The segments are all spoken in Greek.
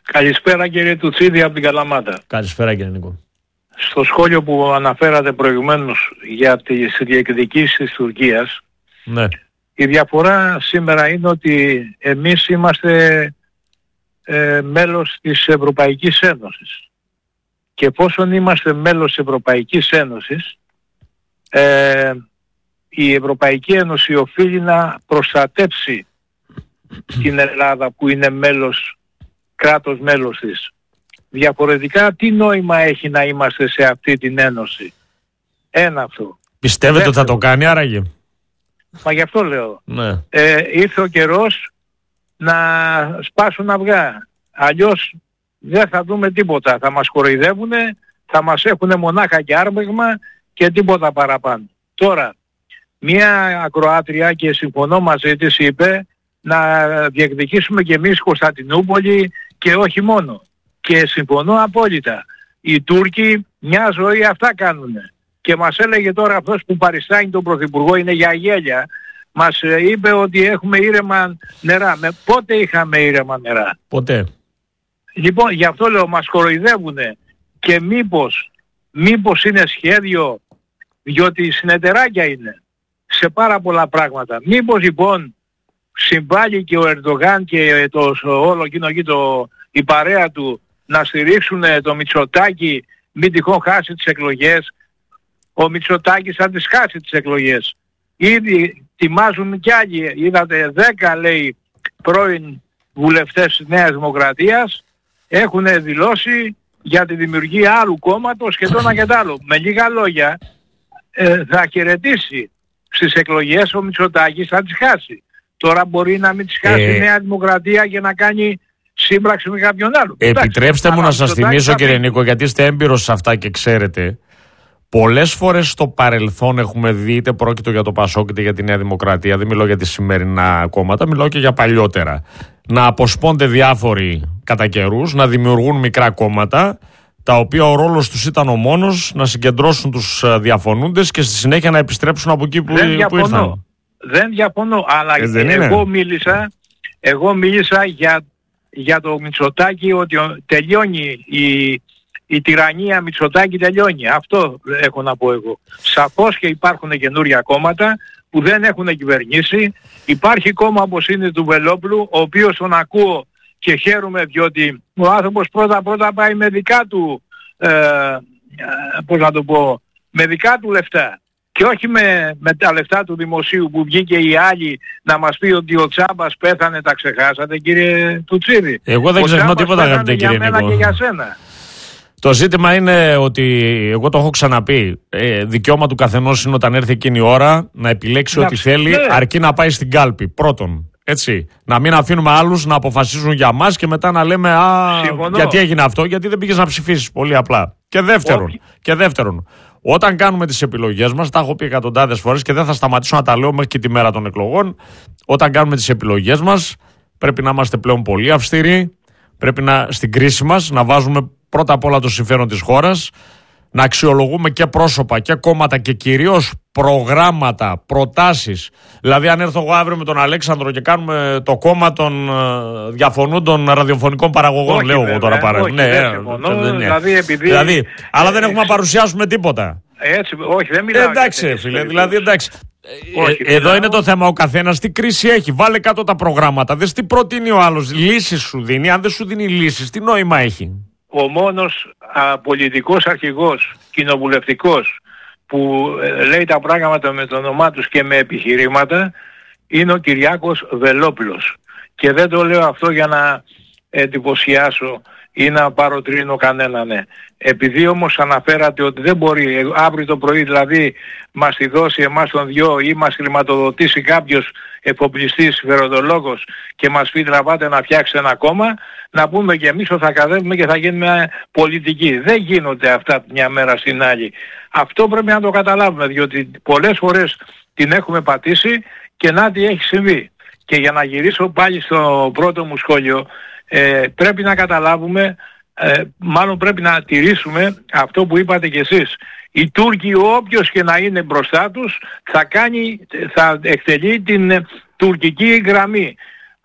Καλησπέρα κύριε Τουτσίδη από την Καλαμάτα. Καλησπέρα κύριε Νίκο. Στο σχόλιο που αναφέρατε προηγουμένως για τις διεκδικήσεις της Τουρκίας, ναι, η διαφορά σήμερα είναι ότι εμείς είμαστε μέλος της Ευρωπαϊκής Ένωσης. Και εφόσον είμαστε μέλος της Ευρωπαϊκής Ένωσης, η Ευρωπαϊκή Ένωση οφείλει να προστατεύσει την Ελλάδα που είναι κράτος μέλος της. Διαφορετικά τι νόημα έχει να είμαστε σε αυτή την ένωση? Ένα αυτό. Πιστεύετε ότι θα το κάνει άραγε? Μα γι' αυτό λέω. Ναι. Ήρθε ο καιρός να σπάσουν αυγά. Αλλιώς δεν θα δούμε τίποτα. Θα μας κοροϊδεύουνε, θα μας έχουνε μονάχα και άρμεγμα και τίποτα παραπάνω. Τώρα, μία ακροάτρια, και συμφωνώ μαζί της, είπε να διεκδικήσουμε και εμείς Κωνσταντινούπολη και όχι μόνο. Και συμφωνώ απόλυτα. Οι Τούρκοι μια ζωή αυτά κάνουνε. Και μας έλεγε τώρα αυτός που παριστάνει τον Πρωθυπουργό, είναι για γέλια, μας είπε ότι έχουμε ήρεμα νερά. Πότε είχαμε ήρεμα νερά? Ποτέ. Λοιπόν, γι' αυτό λέω, μας κοροϊδεύουνε. Και μήπως είναι σχέδιο, διότι συνεταιράκια είναι σε πάρα πολλά πράγματα. Μήπως λοιπόν συμβάλλει και ο Ερντογάν και όλο εκείνο εκεί η παρέα του να στηρίξουν το Μητσοτάκη, μην τυχόν χάσει τις εκλογές? Ο Μητσοτάκης θα τις χάσει τις εκλογές. Ήδη τιμάζουν κι άλλοι. Είδατε 10 λέει πρώην βουλευτές της Νέας Δημοκρατίας έχουν δηλώσει για τη δημιουργία άλλου κόμματος και το ένα και το άλλο. Με λίγα λόγια θα χαιρετήσει στις εκλογές ο Μητσοτάκης, θα τις χάσει. Τώρα μπορεί να μην τις χάσει η Νέα Δημοκρατία και να κάνει σύμπραξη με κάποιον άλλο. Επιτρέψτε μου να σας θυμίσω κύριε Νίκο, γιατί είστε έμπειρος σε αυτά και ξέρετε, πολλές φορές στο παρελθόν έχουμε δει, είτε πρόκειτο για το Πασόκ είτε για τη Νέα Δημοκρατία, δεν μιλώ για τις σημερινά κόμματα, μιλώ και για παλιότερα, να αποσπώνται διάφοροι κατά καιρούς, να δημιουργούν μικρά κόμματα, τα οποία ο ρόλος τους ήταν ο μόνος να συγκεντρώσουν τους διαφωνούντες και στη συνέχεια να επιστρέψουν από εκεί που ήρθαν. Δεν διαφωνώ, αλλά εγώ μίλησα για το Μητσοτάκη, ότι τελειώνει η τυραννία Μητσοτάκη, τελειώνει. Αυτό έχω να πω εγώ. Σαφώς και υπάρχουν καινούρια κόμματα που δεν έχουν κυβερνήσει. Υπάρχει κόμμα όπως είναι του Βελόπουλου, ο οποίος τον ακούω και χαίρομαι, διότι ο άνθρωπος πρώτα πάει με δικά του, με δικά του λεφτά. Και όχι με τα λεφτά του δημοσίου που βγήκε οι άλλοι να μας πει ότι ο Τσάμπας πέθανε, τα ξεχάσατε κύριε Τουτσίδη? Εγώ δεν ξεχνώ τίποτα αγαπητέ κύριε Νίκο. Για μένα και για σένα. Το ζήτημα είναι ότι, εγώ το έχω ξαναπεί, δικαίωμα του καθενός είναι όταν έρθει εκείνη η ώρα να επιλέξει ό,τι θέλει, αρκεί να πάει στην κάλπη. Πρώτον, έτσι, να μην αφήνουμε άλλους να αποφασίζουν για μας και μετά να λέμε γιατί έγινε αυτό, γιατί δεν πήγες να ψηφίσεις, πολύ απλά. Και δεύτερον, όταν κάνουμε τις επιλογές μας, τα έχω πει εκατοντάδες φορές και δεν θα σταματήσω να τα λέω μέχρι και τη μέρα των εκλογών, όταν κάνουμε τις επιλογές μας πρέπει να είμαστε πλέον πολύ αυστηροί, πρέπει στην κρίση μας να βάζουμε πρώτα απ' όλα το συμφέρον της χώρας, να αξιολογούμε και πρόσωπα και κόμματα και κυρίως προγράμματα, προτάσεις. Δηλαδή αν έρθω εγώ αύριο με τον Αλέξανδρο και κάνουμε το κόμμα των διαφωνούντων ραδιοφωνικών παραγωγών, όχι, λέω εγώ τώρα δηλαδή, αλλά δεν έχουμε να παρουσιάσουμε τίποτα. Έτσι, όχι, δεν μιλάω. Εντάξει φίλε, δηλαδή εντάξει. Εδώ είναι το θέμα, ο καθένας τι κρίση έχει. Βάλε κάτω τα προγράμματα, δες τι προτείνει ο άλλος, λύσεις σου δίνει. Αν δεν σου δίνει λύσεις, τι νόημα έχει? Ο μόνος πολιτικός αρχηγός, κοινοβουλευτικός, που λέει τα πράγματα με το όνομά τους και με επιχειρήματα, είναι ο Κυριάκος Βελόπουλος. Και δεν το λέω αυτό για να εντυπωσιάσω ή να παροτρύνω κανέναν. Ναι. Επειδή όμως αναφέρατε ότι δεν μπορεί αύριο το πρωί δηλαδή μας τη δώσει εμάς τον δυο ή μας χρηματοδοτήσει κάποιος εφοπλιστής, συμφεροντολόγος και μας πει τραβάτε να φτιάξει ένα κόμμα, να πούμε και εμείς ότι θα κατέβουμε και θα γίνουμε πολιτικοί. Δεν γίνονται αυτά μια μέρα στην άλλη. Αυτό πρέπει να το καταλάβουμε, διότι πολλές φορές την έχουμε πατήσει και να τι έχει συμβεί. Και για να γυρίσω πάλι στο πρώτο μου σχόλιο, πρέπει να καταλάβουμε, μάλλον πρέπει να τηρήσουμε αυτό που είπατε κι εσείς. Οι Τούρκοι, όποιος και να είναι μπροστά τους, θα εκτελεί την τουρκική γραμμή.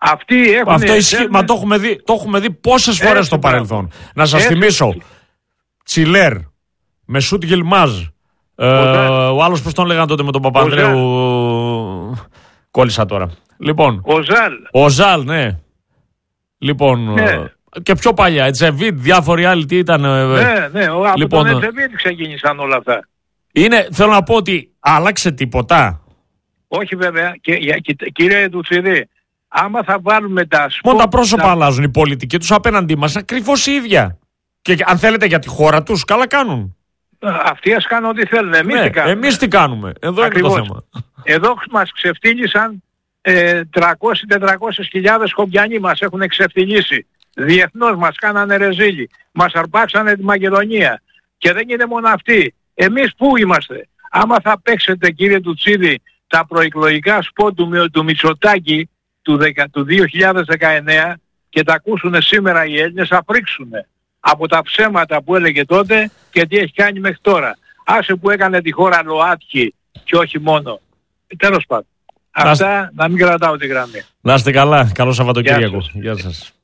Αυτοί έχουν... Αυτό ισχύει, μα το έχουμε δει πόσες φορές στο παρελθόν. Να σας θυμίσω, Τσιλέρ, Μεσούτ Γιλμάζ, ο άλλος πώς τον λέγανε τότε με τον Παπανδρέου, κόλλησα τώρα. Λοιπόν, ο Ζαλ, ναι. Λοιπόν, και πιο παλιά, Ετσεβίτ, διάφοροι άλλοι τι ήταν. Από τον Ετσεβίτ ξεκίνησαν όλα αυτά. Θέλω να πω ότι άλλαξε τίποτα. Όχι βέβαια, κύριε Τουτσίδη, άμα θα βάλουμε τα σπορ... Μόνο τα πρόσωπα αλλάζουν, οι πολιτικοί τους απέναντί μας ακριβώς οι ίδια. Και αν θέλετε για τη χώρα τους, καλά κάνουν. Αυτοί ας κάνουν ό,τι θέλουν, εμείς τι κάνουμε. Εδώ ακριβώς είναι το θέμα. Εδώ μας ξεφτύλισαν 300-400 χιλιάδες Σκοπιανοί μας έχουν ξεφτυλίσει. Διεθνώς μας κάνανε ρεζίλι. Μας αρπάξανε τη Μακεδονία. Και δεν είναι μόνο αυτοί. Εμείς πού είμαστε? Άμα θα παίξετε, κύριε Τουτσίδη, τα προεκλογικά σποτ του Μητσοτάκη του 2019 και τα ακούσουν σήμερα οι Έλληνες, θα φρίξουν από τα ψέματα που έλεγε τότε και τι έχει κάνει μέχρι τώρα. Άσε που έκανε τη χώρα ΛΟΑΤΚΙ και όχι μόνο. Τέλος πάντων. Αυτά να μην κρατάω τη γραμμή. Να είστε καλά. Καλό Σαββατοκύριακο. Γεια σας.